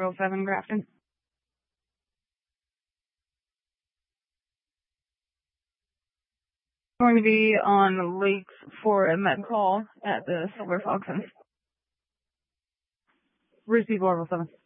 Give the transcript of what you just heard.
7 Grafton. Going to be on Lakes for a med call at the Silver Fox. Receive level 7.